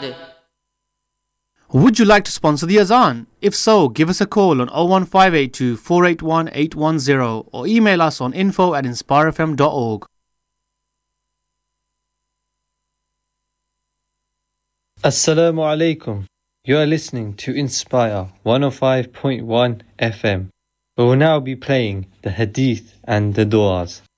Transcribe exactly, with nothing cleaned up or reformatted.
They. Would you like to sponsor the Azan? If so, give us a call on oh one five eight two, four eight one, eight one zero or email us on info at inspire f m dot org. Assalamu alaikum. You are listening to Inspire one oh five point one F M. We will now be playing the Hadith and the Du'as.